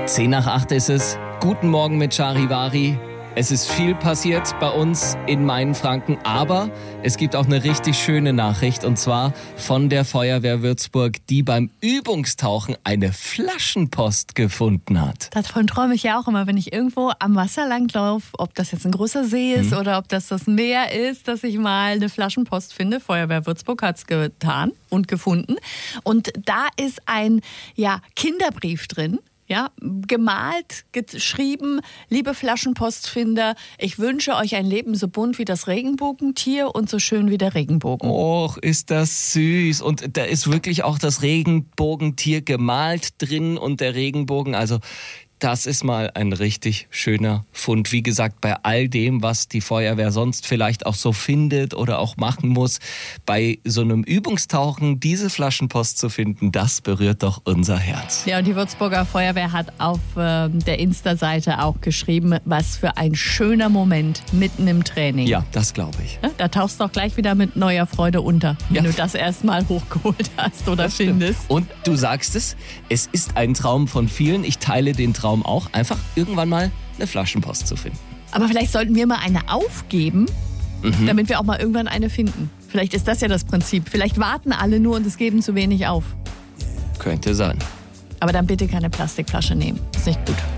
7:10 ist es. Guten Morgen mit Charivari. Es ist viel passiert bei uns in Mainfranken, aber es gibt auch eine richtig schöne Nachricht, und zwar von der Feuerwehr Würzburg, die beim Übungstauchen eine Flaschenpost gefunden hat. Davon träume ich ja auch immer, wenn ich irgendwo am Wasser langlaufe, ob das jetzt ein großer See ist oder ob das Meer ist, dass ich mal eine Flaschenpost finde. Feuerwehr Würzburg hat es getan und gefunden. Und da ist ein Kinderbrief drin. Ja, gemalt, geschrieben: Liebe Flaschenpostfinder, ich wünsche euch ein Leben so bunt wie das Regenbogentier und so schön wie der Regenbogen. Och, ist das süß. Und da ist wirklich auch das Regenbogentier gemalt drin und der Regenbogen. Also das ist mal ein richtig schöner Fund. Wie gesagt, bei all dem, was die Feuerwehr sonst vielleicht auch so findet oder auch machen muss, bei so einem Übungstauchen diese Flaschenpost zu finden, das berührt doch unser Herz. Ja, und die Würzburger Feuerwehr hat auf der Insta-Seite auch geschrieben, was für ein schöner Moment mitten im Training. Ja, das glaube ich. Da tauchst du auch gleich wieder mit neuer Freude unter, wenn du das erstmal hochgeholt hast oder findest. Und du sagst es ist ein Traum von vielen. Ich teile den Traum auch, einfach irgendwann mal eine Flaschenpost zu finden. Aber vielleicht sollten wir mal eine aufgeben, damit wir auch mal irgendwann eine finden. Vielleicht ist das ja das Prinzip. Vielleicht warten alle nur und es geben zu wenig auf. Könnte sein. Aber dann bitte keine Plastikflasche nehmen. Ist nicht gut.